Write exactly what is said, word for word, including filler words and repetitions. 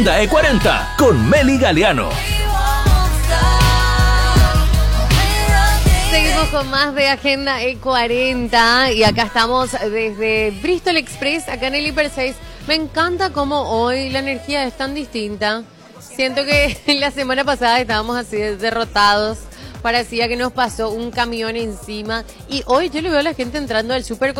Agenda E cuarenta con Meli Galeano. Seguimos con más de Agenda E cuarenta y acá estamos desde Bristol Express, acá en el Hiper seis. Me encanta cómo hoy la energía es tan distinta. Siento que la semana pasada estábamos así derrotados, parecía que nos pasó un camión encima y hoy yo le veo a la gente entrando al súper